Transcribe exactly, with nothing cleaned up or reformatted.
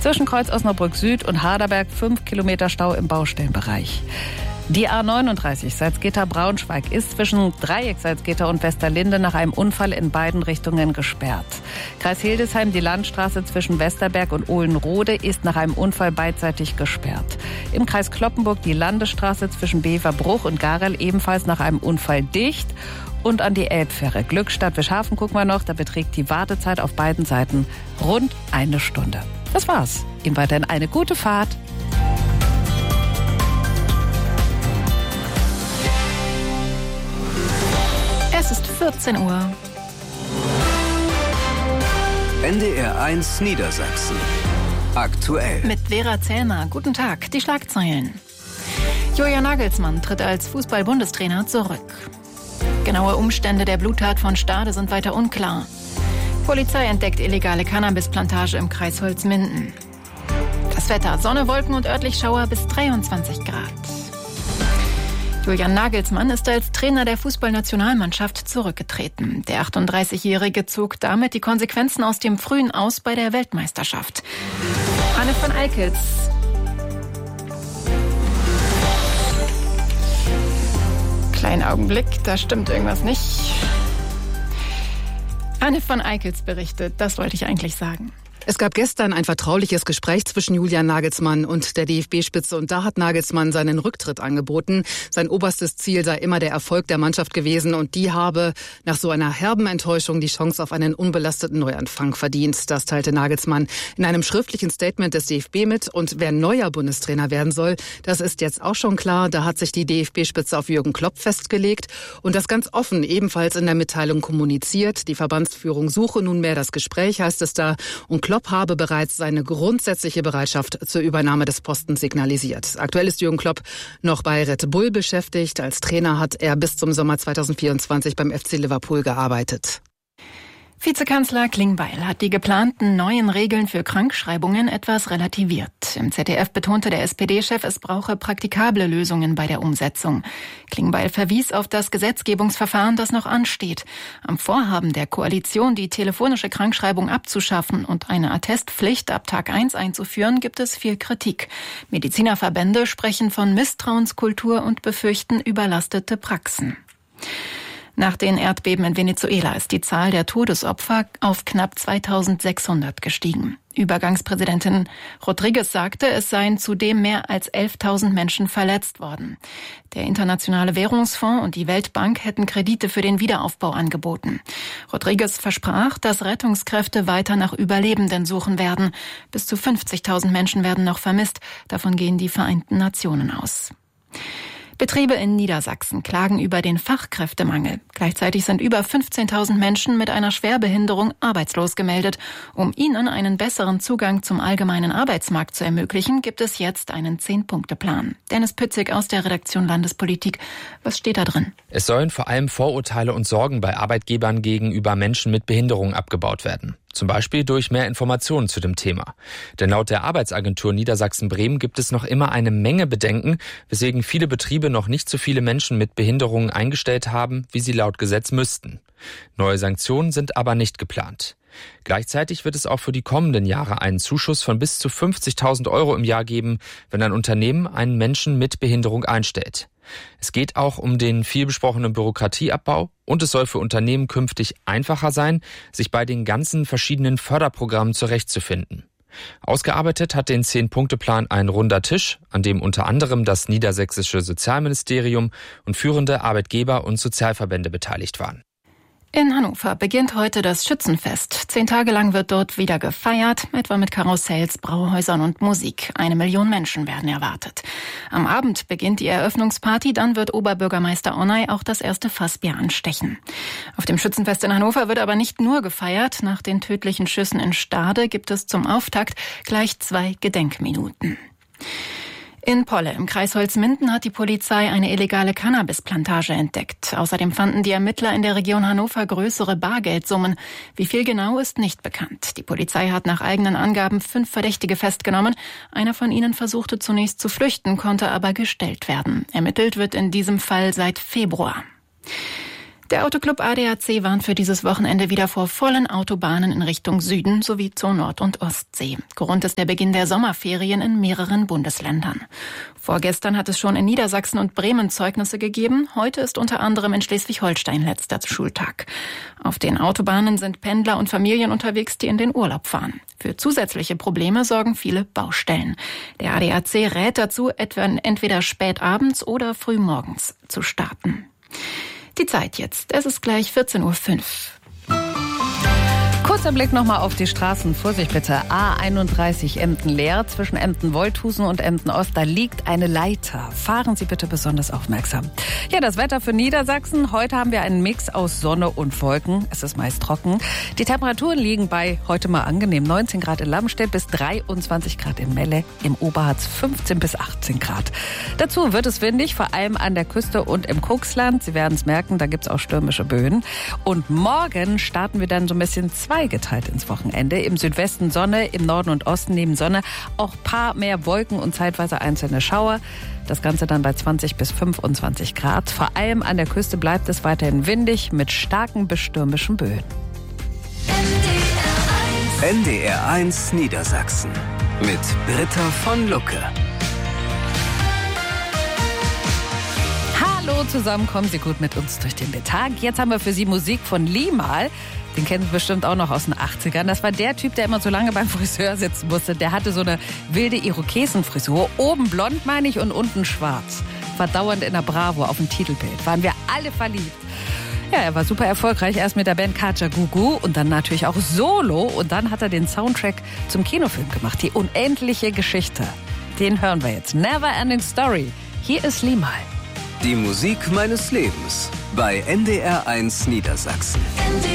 Zwischen Kreuz Osnabrück Süd und Harderberg fünf Kilometer Stau im Baustellenbereich. Die A neununddreißig Salzgitter-Braunschweig ist zwischen Dreieck Salzgitter und Westerlinde nach einem Unfall in beiden Richtungen gesperrt. Kreis Hildesheim, die Landstraße zwischen Westerberg und Ohlenrode ist nach einem Unfall beidseitig gesperrt. Im Kreis Cloppenburg die Landesstraße zwischen Beverbruch und Garel ebenfalls nach einem Unfall dicht. Und an die Elbfähre Glückstadt-Wischhafen gucken wir noch, da beträgt die Wartezeit auf beiden Seiten rund eine Stunde. Das war's. Ihnen weiterhin eine gute Fahrt. Es ist vierzehn Uhr. N D R eins Niedersachsen. Aktuell. Mit Vera Zellmer. Guten Tag. Die Schlagzeilen. Julian Nagelsmann tritt als Fußball-Bundestrainer zurück. Genaue Umstände der Bluttat von Stade sind weiter unklar. Polizei entdeckt illegale Cannabisplantage im Kreis Holzminden. Das Wetter: Sonne, Wolken und örtlich Schauer bis dreiundzwanzig Grad. Julian Nagelsmann ist als Trainer der Fußballnationalmannschaft zurückgetreten. Der achtunddreißigjährige zog damit die Konsequenzen aus dem frühen Aus bei der Weltmeisterschaft. Anne von Eickels. Kleinen Augenblick, da stimmt irgendwas nicht. Anne von Eickels berichtet, das wollte ich eigentlich sagen. Es gab gestern ein vertrauliches Gespräch zwischen Julian Nagelsmann und der D F B-Spitze und da hat Nagelsmann seinen Rücktritt angeboten. Sein oberstes Ziel sei immer der Erfolg der Mannschaft gewesen und die habe nach so einer herben Enttäuschung die Chance auf einen unbelasteten Neuanfang verdient. Das teilte Nagelsmann in einem schriftlichen Statement des D F B mit und wer neuer Bundestrainer werden soll, das ist jetzt auch schon klar. Da hat sich die D F B-Spitze auf Jürgen Klopp festgelegt und das ganz offen ebenfalls in der Mitteilung kommuniziert. Die Verbandsführung suche nunmehr das Gespräch, heißt es da, und Klopp habe bereits seine grundsätzliche Bereitschaft zur Übernahme des Postens signalisiert. Aktuell ist Jürgen Klopp noch bei Red Bull beschäftigt. Als Trainer hat er bis zum Sommer zweitausendvierundzwanzig beim F C Liverpool gearbeitet. Vizekanzler Klingbeil hat die geplanten neuen Regeln für Krankschreibungen etwas relativiert. Im Z D F betonte der S P D-Chef, es brauche praktikable Lösungen bei der Umsetzung. Klingbeil verwies auf das Gesetzgebungsverfahren, das noch ansteht. Am Vorhaben der Koalition, die telefonische Krankschreibung abzuschaffen und eine Attestpflicht ab Tag eins einzuführen, gibt es viel Kritik. Medizinerverbände sprechen von Misstrauenskultur und befürchten überlastete Praxen. Nach den Erdbeben in Venezuela ist die Zahl der Todesopfer auf knapp zweitausendsechshundert gestiegen. Übergangspräsidentin Rodriguez sagte, es seien zudem mehr als elftausend Menschen verletzt worden. Der Internationale Währungsfonds und die Weltbank hätten Kredite für den Wiederaufbau angeboten. Rodriguez versprach, dass Rettungskräfte weiter nach Überlebenden suchen werden. Bis zu fünfzigtausend Menschen werden noch vermisst. Davon gehen die Vereinten Nationen aus. Betriebe in Niedersachsen klagen über den Fachkräftemangel. Gleichzeitig sind über fünfzehntausend Menschen mit einer Schwerbehinderung arbeitslos gemeldet. Um ihnen einen besseren Zugang zum allgemeinen Arbeitsmarkt zu ermöglichen, gibt es jetzt einen Zehn-Punkte-Plan. Dennis Pützig aus der Redaktion Landespolitik. Was steht da drin? Es sollen vor allem Vorurteile und Sorgen bei Arbeitgebern gegenüber Menschen mit Behinderung abgebaut werden. Zum Beispiel durch mehr Informationen zu dem Thema. Denn laut der Arbeitsagentur Niedersachsen-Bremen gibt es noch immer eine Menge Bedenken, weswegen viele Betriebe noch nicht so viele Menschen mit Behinderungen eingestellt haben, wie sie laut Gesetz müssten. Neue Sanktionen sind aber nicht geplant. Gleichzeitig wird es auch für die kommenden Jahre einen Zuschuss von bis zu fünfzigtausend Euro im Jahr geben, wenn ein Unternehmen einen Menschen mit Behinderung einstellt. Es geht auch um den vielbesprochenen Bürokratieabbau und es soll für Unternehmen künftig einfacher sein, sich bei den ganzen verschiedenen Förderprogrammen zurechtzufinden. Ausgearbeitet hat den Zehn-Punkte-Plan ein runder Tisch, an dem unter anderem das niedersächsische Sozialministerium und führende Arbeitgeber und Sozialverbände beteiligt waren. In Hannover beginnt heute das Schützenfest. Zehn Tage lang wird dort wieder gefeiert, etwa mit Karussells, Brauhäusern und Musik. Eine Million Menschen werden erwartet. Am Abend beginnt die Eröffnungsparty, dann wird Oberbürgermeister Onay auch das erste Fassbier anstechen. Auf dem Schützenfest in Hannover wird aber nicht nur gefeiert. Nach den tödlichen Schüssen in Stade gibt es zum Auftakt gleich zwei Gedenkminuten. In Polle im Kreis Holzminden hat die Polizei eine illegale Cannabisplantage entdeckt. Außerdem fanden die Ermittler in der Region Hannover größere Bargeldsummen. Wie viel genau ist nicht bekannt. Die Polizei hat nach eigenen Angaben fünf Verdächtige festgenommen. Einer von ihnen versuchte zunächst zu flüchten, konnte aber gestellt werden. Ermittelt wird in diesem Fall seit Februar. Der Autoclub A D A C warnt für dieses Wochenende wieder vor vollen Autobahnen in Richtung Süden sowie zur Nord- und Ostsee. Grund ist der Beginn der Sommerferien in mehreren Bundesländern. Vorgestern hat es schon in Niedersachsen und Bremen Zeugnisse gegeben. Heute ist unter anderem in Schleswig-Holstein letzter Schultag. Auf den Autobahnen sind Pendler und Familien unterwegs, die in den Urlaub fahren. Für zusätzliche Probleme sorgen viele Baustellen. Der A D A C rät dazu, etwa entweder spät abends oder früh morgens zu starten. Die Zeit jetzt. Es ist gleich vierzehn Uhr fünf. Kurzer Blick nochmal auf die Straßen. Vorsicht bitte. A einunddreißig Emden-Leer zwischen Emden-Wolthusen und Emden-Ost. Da liegt eine Leiter. Fahren Sie bitte besonders aufmerksam. Ja, das Wetter für Niedersachsen. Heute haben wir einen Mix aus Sonne und Wolken. Es ist meist trocken. Die Temperaturen liegen bei heute mal angenehm neunzehn Grad in Lamstedt bis dreiundzwanzig Grad in Melle. Im Oberharz fünfzehn bis achtzehn Grad. Dazu wird es windig, vor allem an der Küste und im Kuxland. Sie werden es merken, da gibt es auch stürmische Böen. Und morgen starten wir dann so ein bisschen zwei geteilt ins Wochenende. Im Südwesten Sonne, im Norden und Osten neben Sonne auch paar mehr Wolken und zeitweise einzelne Schauer. Das Ganze dann bei zwanzig bis fünfundzwanzig Grad. Vor allem an der Küste bleibt es weiterhin windig mit starken bis stürmischen Böen. N D R eins Niedersachsen mit Britta von Lucke. Hallo zusammen, kommen Sie gut mit uns durch den Mittag. Jetzt haben wir für Sie Musik von Limal. Den kennen Sie bestimmt auch noch aus den achtzigern. Das war der Typ, der immer so lange beim Friseur sitzen musste. Der hatte so eine wilde Irokesenfrisur. Oben blond, meine ich, und unten schwarz. War dauernd in der Bravo auf dem Titelbild. Waren wir alle verliebt. Ja, er war super erfolgreich. Erst mit der Band Kajagoogoo und dann natürlich auch solo. Und dann hat er den Soundtrack zum Kinofilm gemacht. Die unendliche Geschichte. Den hören wir jetzt. Never Ending Story. Hier ist Limal. Die Musik meines Lebens bei N D R eins Niedersachsen. N D